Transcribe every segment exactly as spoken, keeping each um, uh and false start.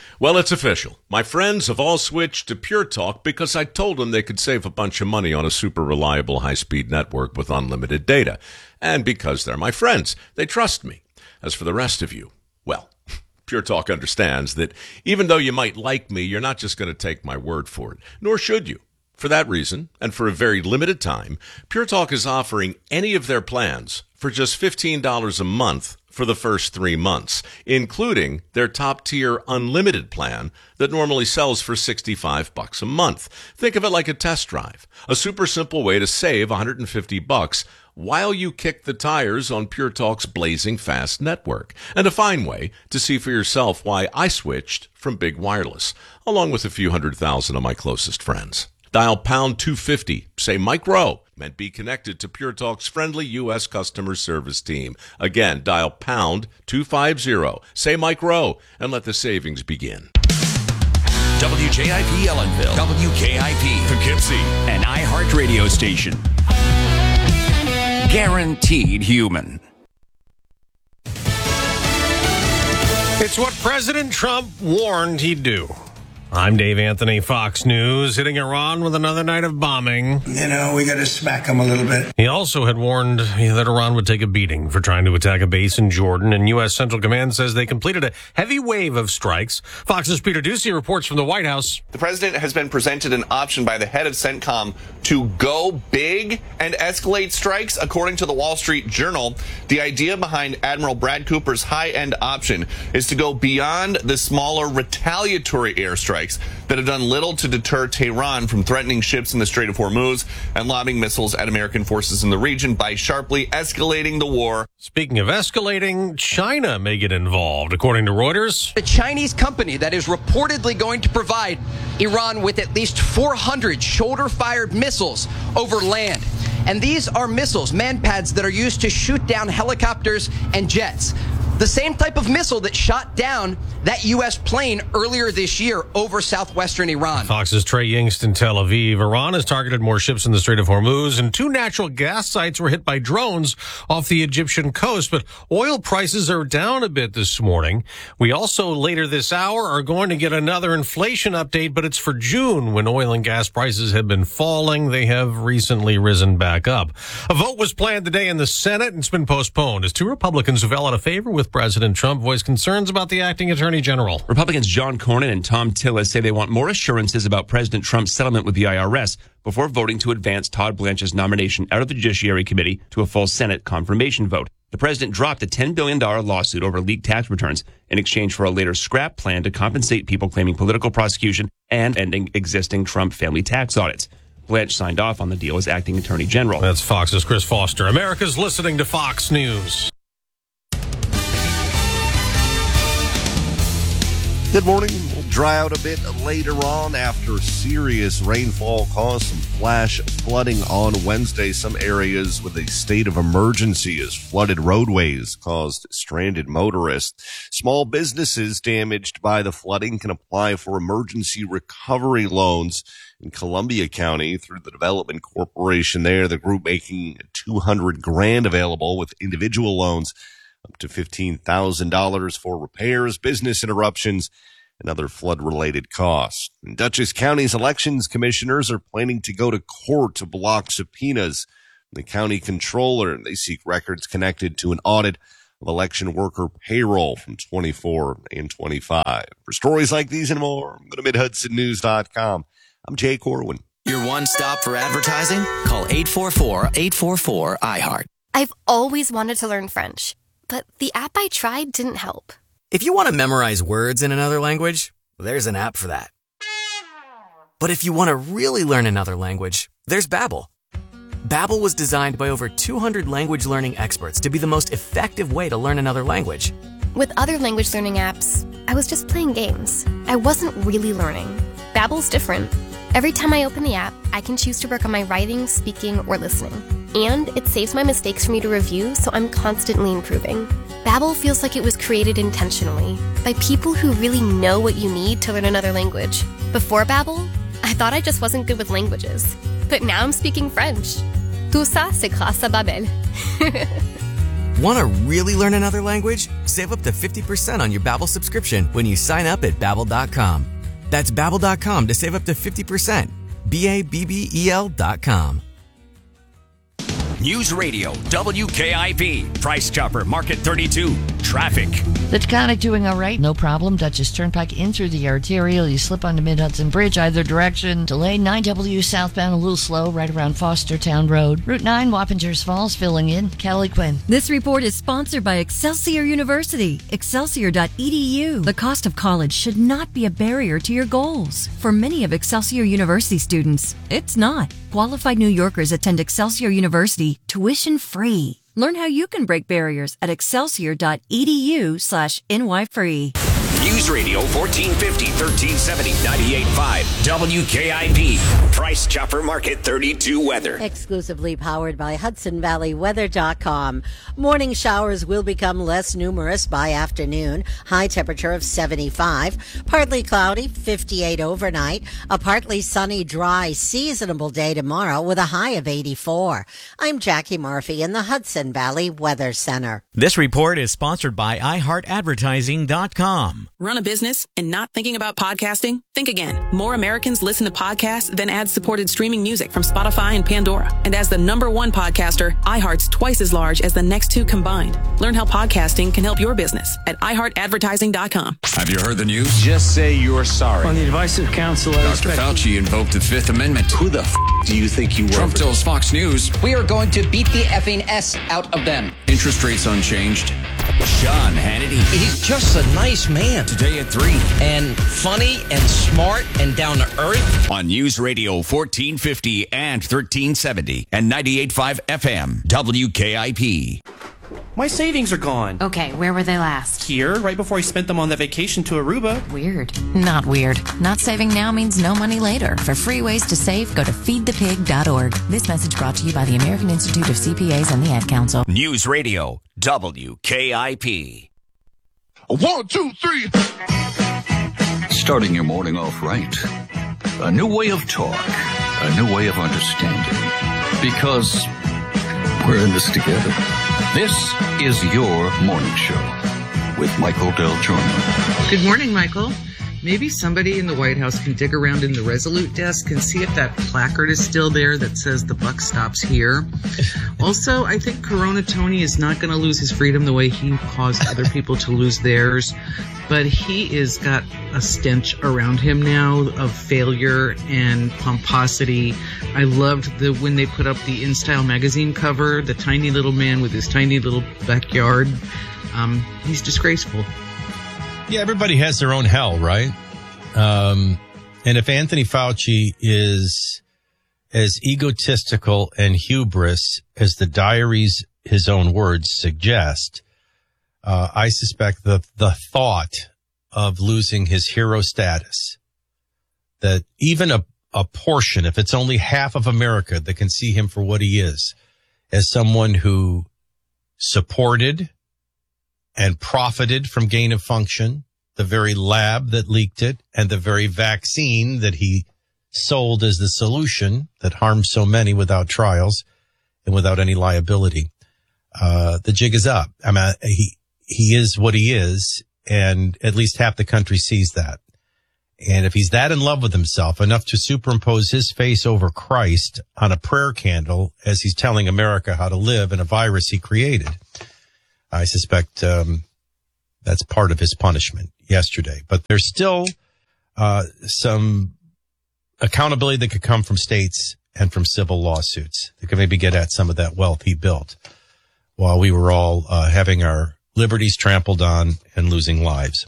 Well, it's official. My friends have all switched to Pure Talk because I told them they could save a bunch of money on a super reliable high-speed network with unlimited data. And because they're my friends, they trust me. As for the rest of you, well, Pure Talk understands that even though you might like me, you're not just going to take my word for it, nor should you. For that reason, and for a very limited time, Pure Talk is offering any of their plans for just fifteen dollars a month for the first three months, including their top-tier unlimited plan that normally sells for sixty-five bucks a month. Think of it like a test drive, a super simple way to save one hundred fifty bucks while you kick the tires on Pure Talk's blazing fast network, and a fine way to see for yourself why I switched from Big Wireless, along with a few hundred thousand of my closest friends. Dial pound two fifty, say Mike Rowe, and be connected to Pure Talk's friendly U S customer service team. Again, dial pound two fifty, say Mike Rowe, and let the savings begin. W J I P Ellenville, W K I P Poughkeepsie, an iHeart radio station. Guaranteed human. It's what President Trump warned he'd do. I'm Dave Anthony, Fox News, hitting Iran with another night of bombing. You know, we got to smack them a little bit. He also had warned that Iran would take a beating for trying to attack a base in Jordan, and U S. Central Command says they completed a heavy wave of strikes. Fox's Peter Ducey reports from the White House. The president has been presented an option by the head of CENTCOM to go big and escalate strikes. According to the Wall Street Journal, the idea behind Admiral Brad Cooper's high-end option is to go beyond the smaller retaliatory airstrikes that have done little to deter Tehran from threatening ships in the Strait of Hormuz and lobbing missiles at American forces in the region by sharply escalating the war. Speaking of escalating, China may get involved, according to Reuters. The Chinese company that is reportedly going to provide Iran with at least four hundred shoulder-fired missiles over land. And these are missiles, man-pads, that are used to shoot down helicopters and jets. The same type of missile that shot down that U S plane earlier this year over southwestern Iran. Fox's Trey Yingst in Tel Aviv. Iran has targeted more ships in the Strait of Hormuz, and two natural gas sites were hit by drones off the Egyptian coast. But oil prices are down a bit this morning. We also, later this hour, are going to get another inflation update, but it's for June, when oil and gas prices have been falling. They have recently risen back up. A vote was planned today in the Senate, and it's been postponed as two Republicans who fell out of favor with President Trump voiced concerns about the acting attorney general. Republicans John Cornyn and Tom Tillis say they want more assurances about President Trump's settlement with the I R S before voting to advance Todd Blanche's nomination out of the Judiciary Committee to a full Senate confirmation vote. The president dropped a ten billion dollars lawsuit over leaked tax returns in exchange for a later scrap plan to compensate people claiming political prosecution and ending existing Trump family tax audits. Blanche signed off on the deal as acting attorney general. That's Fox's Chris Foster. America's listening to Fox News. Good morning. We'll dry out a bit later on after serious rainfall caused some flash flooding on Wednesday. Some areas with a state of emergency as flooded roadways caused stranded motorists. Small businesses damaged by the flooding can apply for emergency recovery loans in Columbia County through the Development Corporation there. The group making two hundred grand available with individual loans up to fifteen thousand dollars for repairs, business interruptions, and other flood-related costs. And Dutchess County's elections commissioners are planning to go to court to block subpoenas from the county controller. They seek records connected to an audit of election worker payroll from twenty-four and twenty-five. For stories like these and more, go to mid hudson news dot com. I'm Jay Corwin. Your one stop for advertising? Call eight four four, eight four four, I heart. I've always wanted to learn French, but the app I tried didn't help. If you want to memorize words in another language, there's an app for that. But if you want to really learn another language, there's Babbel. Babbel was designed by over two hundred language learning experts to be the most effective way to learn another language. With other language learning apps, I was just playing games. I wasn't really learning. Babbel's different. Every time I open the app, I can choose to work on my writing, speaking, or listening. And it saves my mistakes for me to review, so I'm constantly improving. Babbel feels like it was created intentionally by people who really know what you need to learn another language. Before Babbel, I thought I just wasn't good with languages. But now I'm speaking French. Tout ça, c'est grâce à Babbel. Want to really learn another language? Save up to fifty percent on your Babbel subscription when you sign up at babbel dot com. That's babbel dot com to save up to fifty percent. B A B B E L dot com. News Radio, W K I P, Price Chopper, Market thirty-two, traffic. The Taconic doing all right, no problem. Dutchess Turnpike in through the arterial. You slip onto Mid-Hudson Bridge, either direction. Delay nine W southbound, a little slow, right around Fostertown Road. Route nine, Wappingers Falls, filling in. Kelly Quinn. This report is sponsored by Excelsior University, excelsior dot e d u. The cost of college should not be a barrier to your goals. For many of Excelsior University students, it's not. Qualified New Yorkers attend Excelsior University tuition free. Learn how you can break barriers at excelsior dot e d u slash N Y free. News Radio fourteen fifty, thirteen seventy, ninety-eight point five, W K I P, Price Chopper Market thirty-two weather. Exclusively powered by Hudson Valley Weather dot com. Morning showers will become less numerous by afternoon. High temperature of seventy-five. Partly cloudy, fifty-eight overnight. A partly sunny, dry, seasonable day tomorrow with a high of eighty-four. I'm Jackie Murphy in the Hudson Valley Weather Center. This report is sponsored by i heart advertising dot com. Run a business and not thinking about podcasting? Think again. More Americans listen to podcasts than ad-supported streaming music from Spotify and Pandora. And as the number one podcaster, iHeart's twice as large as the next two combined. Learn how podcasting can help your business at i heart advertising dot com. Have you heard the news? Just say you're sorry. On the advice of counsel, Doctor Fauci invoked the Fifth Amendment. Who the f*** do you think you were? Trump tells Fox News. We are going to beat the effing S out of them. Interest rates unchanged. Sean Hannity. He's just a nice man. Today at three. And funny and smart and down to earth. On News Radio fourteen fifty and thirteen seventy and ninety-eight point five F M, W K I P. My savings are gone. Okay, where were they last? Here, right before I spent them on that vacation to Aruba. Weird. Not weird. Not saving now means no money later. For free ways to save, go to feed the pig dot org. This message brought to you by the American Institute of C P As and the Ad Council. News Radio, W K I P. One, two, three. Starting your morning off right. A new way of talk. A new way of understanding. Because we're in this together. This is your morning show with Michael Del Giorno. Good morning, Michael. Maybe somebody in the White House can dig around in the Resolute desk and see if that placard is still there that says the buck stops here. Also, I think Corona Tony is not going to lose his freedom the way he caused other people to lose theirs. But he is got a stench around him now of failure and pomposity. I loved the when they put up the InStyle magazine cover, the tiny little man with his tiny little backyard. Um, he's disgraceful. Yeah, everybody has their own hell, right? Um, and if Anthony Fauci is as egotistical and hubris as the diaries, his own words, suggest, uh, I suspect the, the thought of losing his hero status, that even a, a portion, if it's only half of America that can see him for what he is, as someone who supported and profited from gain of function, the very lab that leaked it, and the very vaccine that he sold as the solution that harmed so many without trials and without any liability. Uh, the jig is up. I mean, he, he is what he is, and at least half the country sees that. And if he's that in love with himself, enough to superimpose his face over Christ on a prayer candle as he's telling America how to live in a virus he created, I suspect um, that's part of his punishment yesterday. But there's still uh, some accountability that could come from states and from civil lawsuits that could maybe get at some of that wealth he built while we were all uh, having our liberties trampled on and losing lives.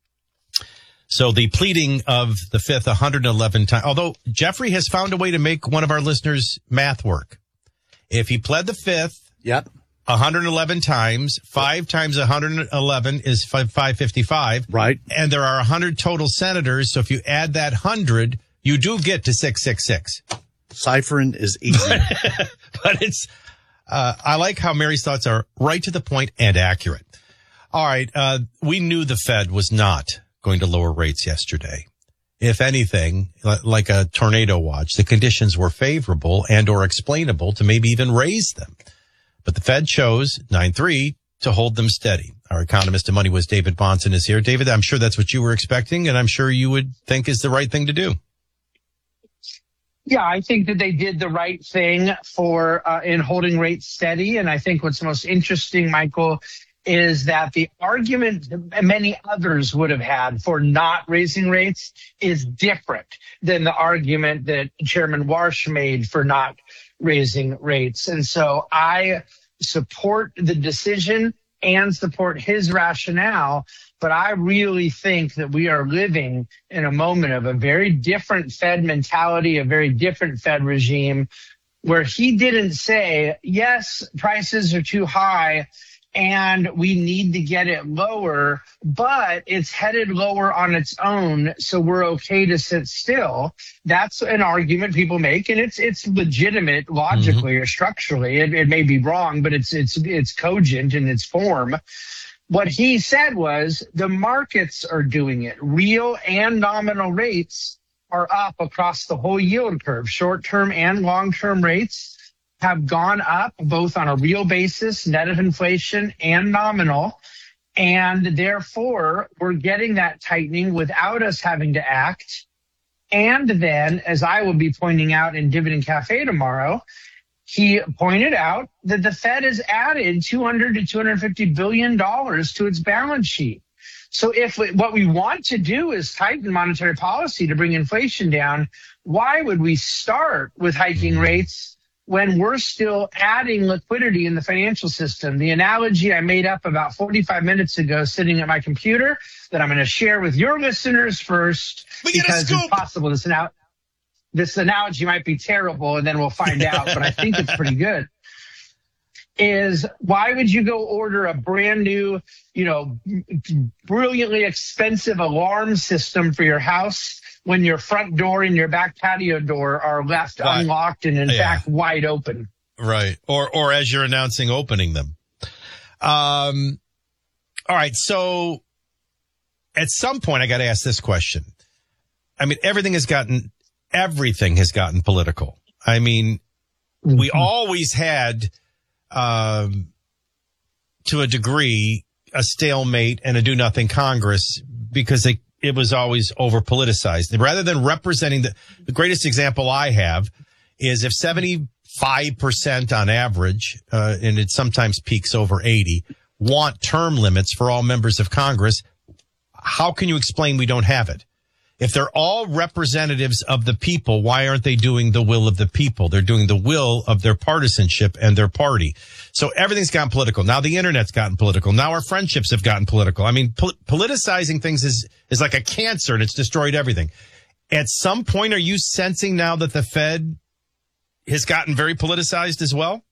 So the pleading of the Fifth one hundred eleven times, although Jeffrey has found a way to make one of our listeners' math work. If he pled the Fifth, yep. one hundred eleven times, five times one hundred eleven is five fifty-five. Right. And there are one hundred total senators. So if you add that one hundred, you do get to six six six. Ciphering is easy. But it's, uh, I like how Mary's thoughts are right to the point and accurate. All right. Uh, we knew the Fed was not going to lower rates yesterday. If anything, like a tornado watch, the conditions were favorable and or explainable to maybe even raise them. But the Fed chose nine three to hold them steady. Our economist and Money Whiz David Bahnsen is here. David, I'm sure that's what you were expecting, and I'm sure you would think is the right thing to do. Yeah, I think that they did the right thing for uh, in holding rates steady. And I think what's most interesting, Michael, is that the argument many others would have had for not raising rates is different than the argument that Chairman Warsh made for not raising rates. And so I support the decision and support his rationale, but I really think that we are living in a moment of a very different Fed mentality, a very different Fed regime, where he didn't say, yes, prices are too high and we need to get it lower, but it's headed lower on its own, so we're okay to sit still. That's an argument people make, and it's it's legitimate logically mm-hmm. or structurally. It, it may be wrong, but it's it's it's cogent in its form. What he said was the markets are doing it. Real and nominal rates are up across the whole yield curve, short-term and long-term rates have gone up both on a real basis, net of inflation, and nominal. And therefore, we're getting that tightening without us having to act. And then, as I will be pointing out in Dividend Cafe tomorrow, he pointed out that the Fed has added two hundred to two hundred fifty billion dollars to its balance sheet. So if we, what we want to do is tighten monetary policy to bring inflation down, why would we start with hiking rates when we're still adding liquidity in the financial system? The analogy I made up about forty-five minutes ago sitting at my computer that I'm going to share with your listeners first, because it's possible this, anal- this analogy might be terrible, and then we'll find out, but I think it's pretty good, is why would you go order a brand new, you know, brilliantly expensive alarm system for your house when your front door and your back patio door are left right. unlocked and, in yeah. fact, wide open? Right. Or or as you're announcing opening them. Um. All right. So at some point, I got to ask this question. I mean, everything has gotten everything has gotten political. I mean, mm-hmm. we always had, um, to a degree, a stalemate and a do-nothing Congress because they it was always over politicized. Rather than representing the, the greatest example I have is if seventy-five percent on average, uh, and it sometimes peaks over eighty, want term limits for all members of Congress, how can you explain we don't have it? If they're all representatives of the people, why aren't they doing the will of the people? They're doing the will of their partisanship and their party. So everything's gotten political. Now the internet's gotten political. Now our friendships have gotten political. I mean, pol- politicizing things is, is like a cancer, and it's destroyed everything. At some point, are you sensing now that the Fed has gotten very politicized as well?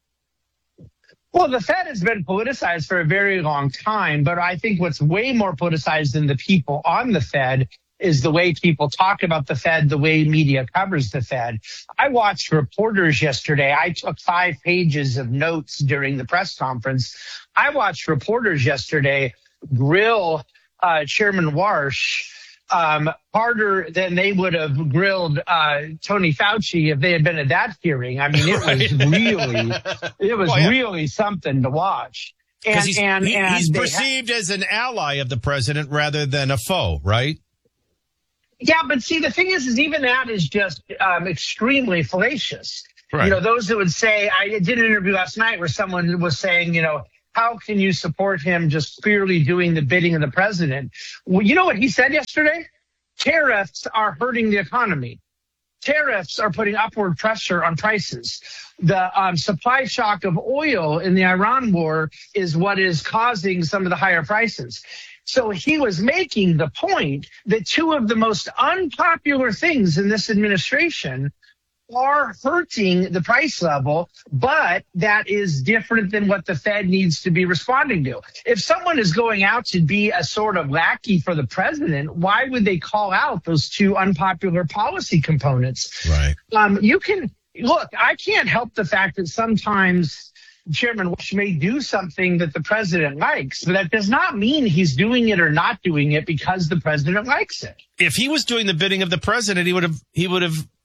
Well, the Fed has been politicized for a very long time, but I think what's way more politicized than the people on the Fed is the way people talk about the Fed, the way media covers the Fed. I watched reporters yesterday. I took five pages of notes during the press conference. I watched reporters yesterday grill uh, Chairman Warsh um, harder than they would have grilled uh, Tony Fauci if they had been at that hearing. I mean, it right. was really, it was well, yeah. really something to watch. And, he's, and, he, and he's perceived ha- as an ally of the president rather than a foe, right? Yeah, but see, the thing is, is even that is just um, extremely fallacious. Right. You know, those that would say, I did an interview last night where someone was saying, you know, how can you support him just clearly doing the bidding of the president? Well, you know what he said yesterday? Tariffs are hurting the economy. Tariffs are putting upward pressure on prices. The um, supply shock of oil in the Iran war is what is causing some of the higher prices. So he was making the point that two of the most unpopular things in this administration are hurting the price level, but that is different than what the Fed needs to be responding to. If someone is going out to be a sort of lackey for the president, why would they call out those two unpopular policy components? Right. Um, you can look, I can't help the fact that sometimes Chairman Warsh may do something that the president likes, but that does not mean he's doing it or not doing it because the president likes it. If he was doing the bidding of the president, he would have he would have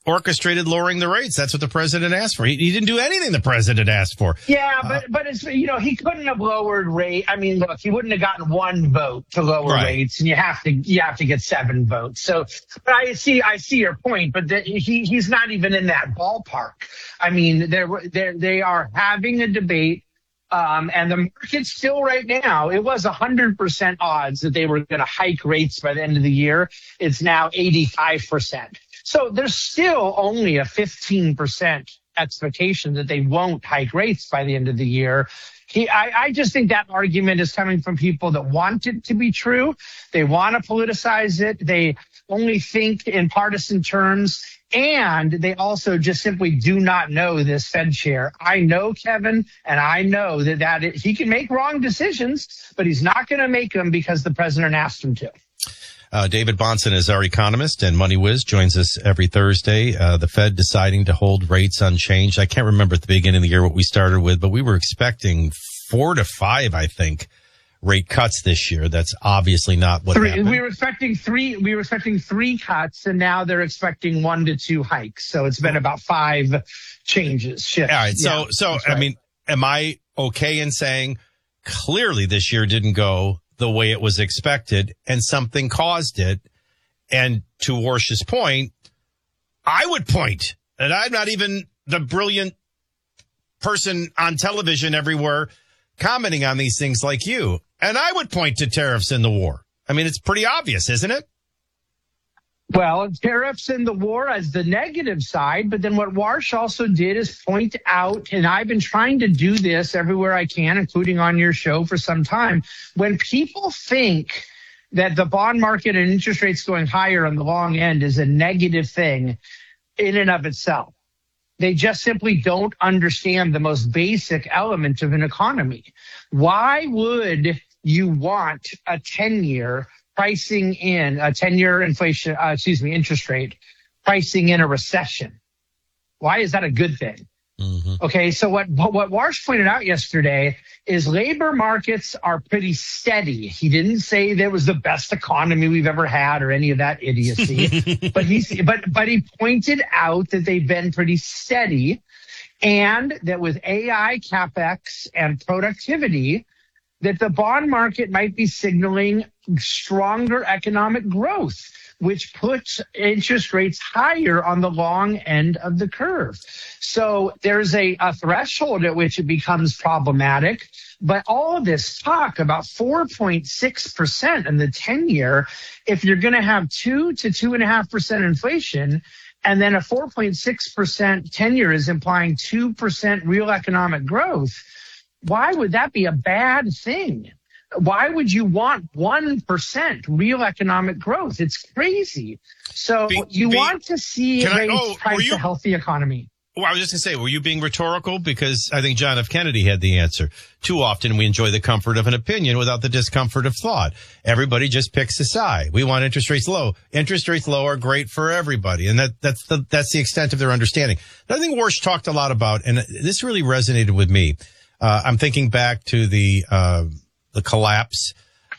orchestrated lowering the rates. That's what the president asked for. He, he didn't do anything the president asked for. Yeah, but but it's, you know, he couldn't have lowered rate. I mean, look, he wouldn't have gotten one vote to lower Right. rates, and you have to you have to get seven votes. So, but I see I see your point, but the, he he's not even in that ballpark. I mean, they're they they are having a debate. Um, and the market still right now, it was one hundred percent odds that they were going to hike rates by the end of the year. It's now eighty-five percent. So there's still only a fifteen percent expectation that they won't hike rates by the end of the year. He, I, I just think that argument is coming from people that want it to be true. They want to politicize it. They only think in partisan terms. And they also just simply do not know this Fed chair. I know Kevin, and I know that, that it, he can make wrong decisions, but he's not going to make them because the president asked him to. Uh, David Bahnsen is our economist, and Money Whiz joins us every Thursday. Uh, the Fed deciding to hold rates unchanged. I can't remember at the beginning of the year what we started with, but we were expecting four to five, I think, rate cuts this year. That's obviously not what three, happened. We were expecting three. We were expecting three cuts, and now they're expecting one to two hikes. So it's been about five changes. Shifts. All right. So, Yeah, so that's I right. mean, am I okay in saying clearly this year didn't go the way it was expected, and something caused it? And to Warsh's point, I would point, and I'm not even the brilliant person on television everywhere commenting on these things like you. And I would point to tariffs in the war. I mean, it's pretty obvious, isn't it? Well, tariffs and the war as the negative side, but then what Warsh also did is point out, and I've been trying to do this everywhere I can, including on your show for some time, when people think that the bond market and interest rates going higher on the long end is a negative thing in and of itself. They just simply don't understand the most basic element of an economy. Why would you want a ten-year pricing in a ten-year inflation, uh, excuse me, interest rate pricing in a recession? Why is that a good thing? Mm-hmm. Okay, so what what Warsh pointed out yesterday is labor markets are pretty steady. He didn't say there was the best economy we've ever had or any of that idiocy, but he but but he pointed out that they've been pretty steady, and that with A I, CapEx, and productivity, that the bond market might be signaling stronger economic growth, which puts interest rates higher on the long end of the curve. So there's a, a threshold at which it becomes problematic. But all of this talk about four point six percent in the ten-year, if you're going to have two to two point five percent inflation, and then a four point six percent ten-year is implying two percent real economic growth, why would that be a bad thing? Why would you want one percent real economic growth? It's crazy. So Be, you be, want to see I, rates oh, price you, a healthy economy. Well, I was just going to say, were you being rhetorical? Because I think John F. Kennedy had the answer. Too often we enjoy the comfort of an opinion without the discomfort of thought. Everybody just picks a side. We want interest rates low. Interest rates low are great for everybody. And that, that's the, that's the extent of their understanding. Another thing Warsh talked a lot about, and this really resonated with me. Uh, I'm thinking back to the, uh, the collapse,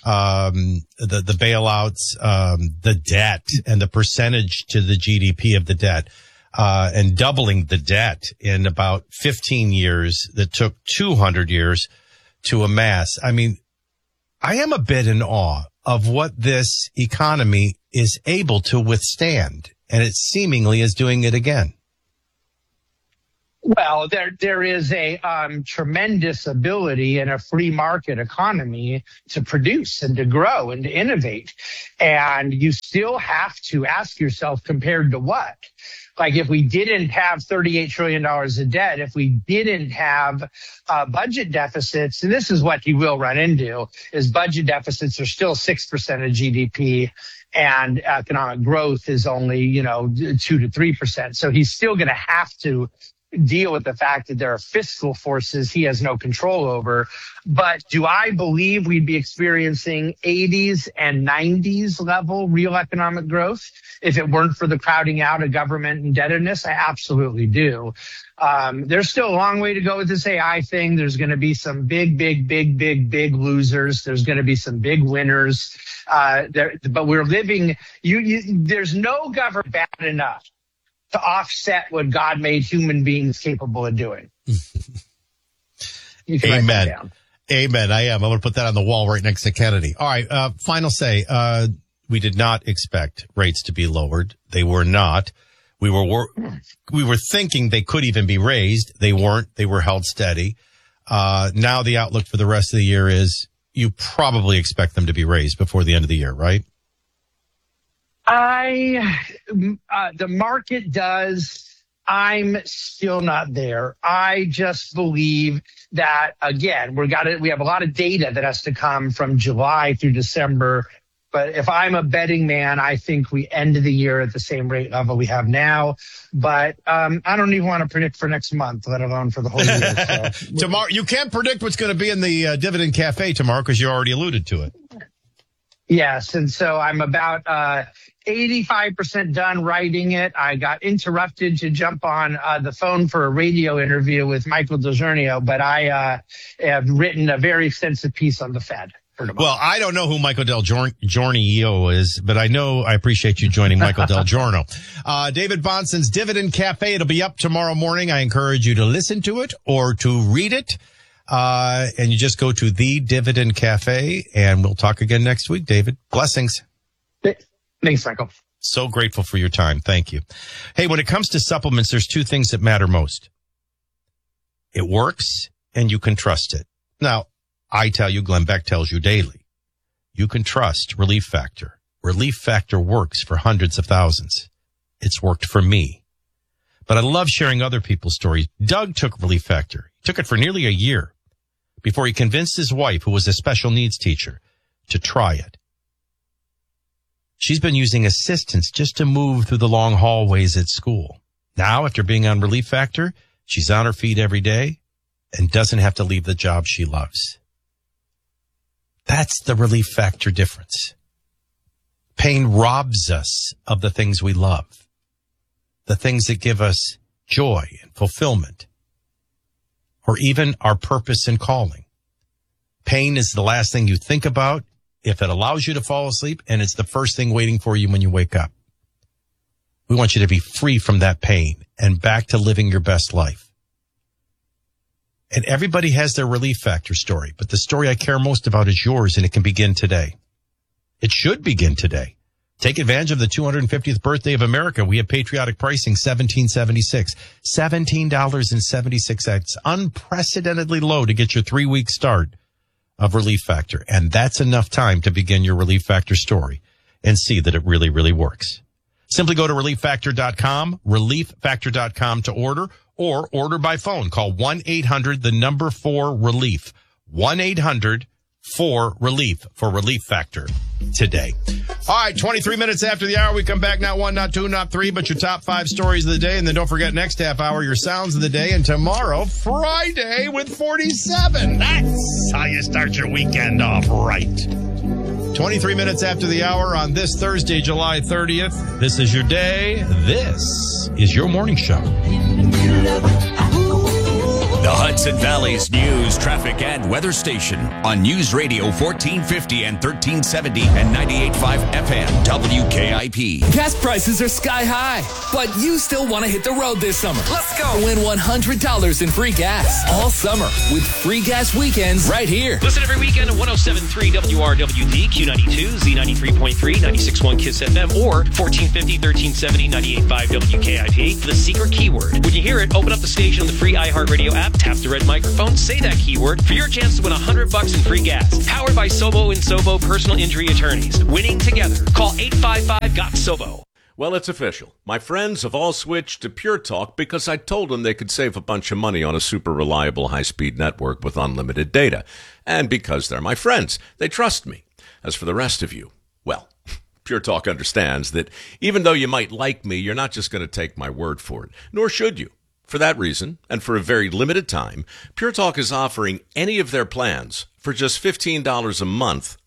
um, the, the bailouts, um, the debt and the percentage to the G D P of the debt, uh, and doubling the debt in about fifteen years that took two hundred years to amass. I mean, I am a bit in awe of what this economy is able to withstand, and it seemingly is doing it again. Well, there there is a um, tremendous ability in a free market economy to produce and to grow and to innovate. And you still have to ask yourself, compared to what? Like if we didn't have thirty-eight trillion dollars of debt, if we didn't have uh, budget deficits, and this is what you will run into, is budget deficits are still six percent of G D P. And economic growth is only, you know, two to three percent. So he's still going to have to deal with the fact that there are fiscal forces he has no control over. But do I believe we'd be experiencing eighties and nineties level real economic growth if it weren't for the crowding out of government indebtedness? I absolutely do. Um, there's still a long way to go with this A I thing. There's going to be some big, big, big, big, big losers. There's going to be some big winners. Uh, there, but we're living, you, you, there's no government bad enough to offset what God made human beings capable of doing. You can write that Amen. down. Amen. I am. I'm going to put that on the wall right next to Kennedy. All right. Uh, final say. Uh, we did not expect rates to be lowered. They were not. We were, were we were thinking they could even be raised. They weren't. They were held steady. Uh, now the outlook for the rest of the year is you probably expect them to be raised before the end of the year, right? I, uh, the market does. I'm still not there. I just believe that, again, we got it. We have a lot of data that has to come from July through December. But if I'm a betting man, I think we end the year at the same rate level we have now. But um, I don't even want to predict for next month, let alone for the whole year. So. Tomorrow, you can't predict what's going to be in the uh, Dividend Cafe tomorrow because you already alluded to it. Yes, and so I'm about uh, eighty-five percent done writing it. I got interrupted to jump on uh, the phone for a radio interview with Michael DelGiorno, but I uh, have written a very extensive piece on the Fed. Well, I don't know who Michael DelGiorno is, but I know I appreciate you joining Michael DelGiorno. Uh, David Bahnsen's Dividend Cafe. It'll be up tomorrow morning. I encourage you to listen to it or to read it. Uh, and you just go to the Dividend Cafe, and we'll talk again next week, David. Blessings. Thanks, Michael. So grateful for your time. Thank you. Hey, when it comes to supplements, there's two things that matter most. It works, and you can trust it. Now, I tell you, Glenn Beck tells you daily, you can trust Relief Factor. Relief Factor works for hundreds of thousands. It's worked for me. But I love sharing other people's stories. Doug took Relief Factor. He took it for nearly a year before he convinced his wife, who was a special needs teacher, to try it. She's been using assistance just to move through the long hallways at school. Now, after being on Relief Factor, she's on her feet every day and doesn't have to leave the job she loves. That's the Relief Factor difference. Pain robs us of the things we love, the things that give us joy and fulfillment, or even our purpose and calling. Pain is the last thing you think about if it allows you to fall asleep, and it's the first thing waiting for you when you wake up. We want you to be free from that pain and back to living your best life. And everybody has their Relief Factor story, but the story I care most about is yours, and it can begin today. It should begin today. Take advantage of the two hundred fiftieth birthday of America. We have patriotic pricing, seventeen seventy-six, seventeen seventy-six. It's unprecedentedly low to get your three-week start of Relief Factor. And that's enough time to begin your Relief Factor story and see that it really, really works. Simply go to relief factor dot com, relief factor dot com to order, or order by phone. Call one eight hundred, the number four relief. one eight hundred four relief for Relief Factor today. All right, twenty-three minutes after the hour, we come back. Not one, not two, not three, but your top five stories of the day. And then don't forget, next half hour, your sounds of the day. And tomorrow, Friday with forty-seven. That's how you start your weekend off right. twenty-three minutes after the hour on this Thursday, July thirtieth. This is your day. This is your morning show. The Hudson Valley's news, traffic, and weather station on News Radio fourteen fifty and thirteen seventy and ninety-eight point five F M W K I P. Gas prices are sky high, but you still want to hit the road this summer. Let's go. Win one hundred dollars in free gas all summer with free gas weekends right here. Listen every weekend at one oh seven point three W R W D, Q ninety-two, Z ninety-three point three, ninety-six point one KISS F M, or fourteen fifty, thirteen seventy, ninety-eight point five W K I P. The secret keyword. When you hear it, open up the station on the free iHeartRadio app, tap the red microphone, say that keyword for your chance to win one hundred bucks in free gas. Powered by Sobo and Sobo Personal Injury Attorneys. Winning together. Call eight five five, G O T, S O B O. Well, it's official. My friends have all switched to Pure Talk because I told them they could save a bunch of money on a super reliable high-speed network with unlimited data. And because they're my friends, they trust me. As for the rest of you, well, Pure Talk understands that even though you might like me, you're not just going to take my word for it, nor should you. For that reason, and for a very limited time, Pure Talk is offering any of their plans for just fifteen dollars a month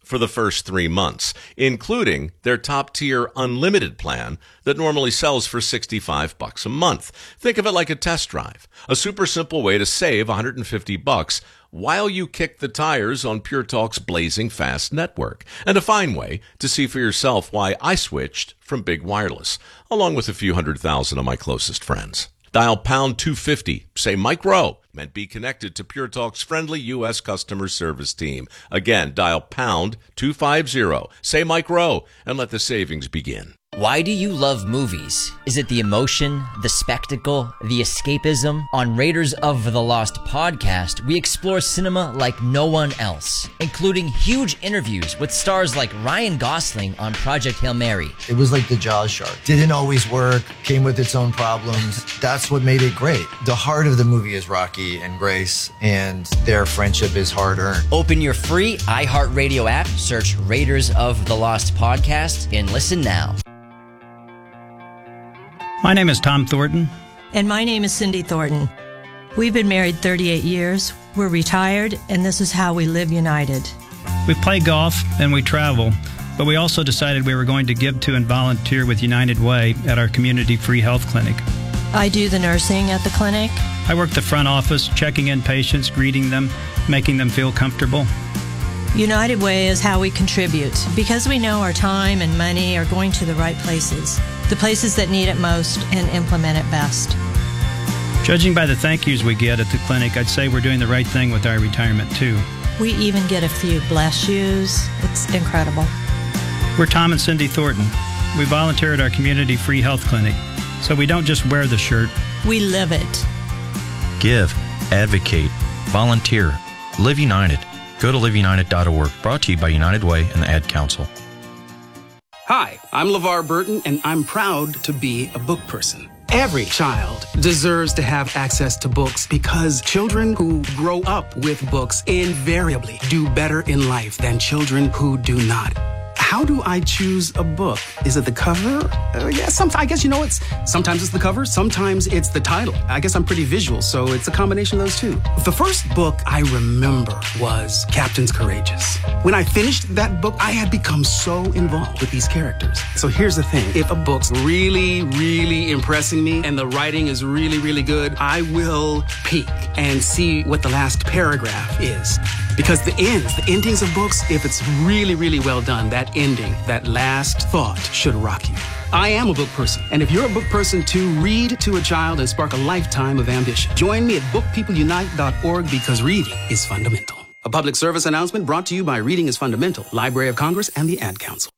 for the first three months, including their top-tier unlimited plan that normally sells for sixty-five bucks a month. Think of it like a test drive, a super simple way to save one hundred fifty bucks while you kick the tires on Pure Talk's blazing fast network, and a fine way to see for yourself why I switched from Big Wireless, along with a few hundred thousand of my closest friends. Dial pound two fifty, say Mike Rowe, and be connected to Pure Talk's friendly U S customer service team. Again, dial pound two fifty, say Mike Rowe, and let the savings begin. Why do you love movies? Is it the emotion, the spectacle, the escapism? On Raiders of the Lost podcast, we explore cinema like no one else, including huge interviews with stars like Ryan Gosling on Project Hail Mary. It was like the Jaws shark. Didn't always work, came with its own problems. That's what made it great. The heart of the movie is Rocky and Grace, and their friendship is hard-earned. Open your free iHeartRadio app, search Raiders of the Lost podcast, and listen now. My name is Tom Thornton. And my name is Cindy Thornton. We've been married thirty-eight years. We're retired, and this is how we live united. We play golf and we travel, but we also decided we were going to give to and volunteer with United Way at our community free health clinic. I do the nursing at the clinic. I work the front office, checking in patients, greeting them, making them feel comfortable. United Way is how we contribute, because we know our time and money are going to the right places, the places that need it most and implement it best. Judging by the thank yous we get at the clinic, I'd say we're doing the right thing with our retirement too. We even get a few bless yous. It's incredible. We're Tom and Cindy Thornton. We volunteer at our community free health clinic, so we don't just wear the shirt. We live it. Give, advocate, volunteer, live united. Go to live united dot org, brought to you by United Way and the Ad Council. Hi, I'm LeVar Burton, and I'm proud to be a book person. Every child deserves to have access to books because children who grow up with books invariably do better in life than children who do not. How do I choose a book? Is it the cover? Uh, yeah, some, I guess, you know, it's sometimes it's the cover, sometimes it's the title. I guess I'm pretty visual, so it's a combination of those two. The first book I remember was Captains Courageous. When I finished that book, I had become so involved with these characters. So here's the thing. If a book's really, really impressing me and the writing is really, really good, I will peek and see what the last paragraph is. Because the ends, the endings of books, if it's really, really well done, that ending, that last thought should rock you. I am a book person, and if you're a book person too, read to a child and spark a lifetime of ambition. Join me at book people unite dot org because reading is fundamental. A public service announcement brought to you by Reading is Fundamental, Library of Congress, and the Ad Council.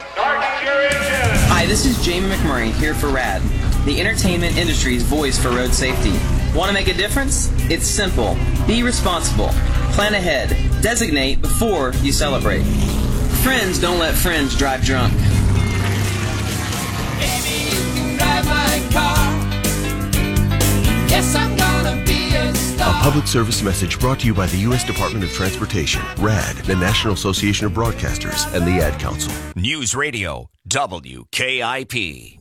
Hi, this is Jamie McMurray here for RAD, the entertainment industry's voice for road safety. Want to make a difference? It's simple. Be responsible. Plan ahead. Designate before you celebrate. Friends don't let friends drive drunk. Baby, you can drive my car. Yes, I'm gonna be a star. A public service message brought to you by the U S Department of Transportation, RAD, the National Association of Broadcasters, and the Ad Council. News Radio W K I P.